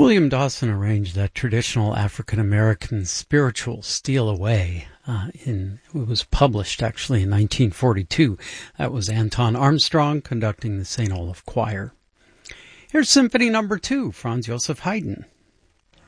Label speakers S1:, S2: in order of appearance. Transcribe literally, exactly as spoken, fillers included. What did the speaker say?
S1: William Dawson arranged that traditional African-American spiritual Steal Away. Uh, in, it was published actually in nineteen forty-two. That was Anton Armstrong conducting the Saint Olaf Choir. Here's Symphony Number Two, Franz Joseph Haydn.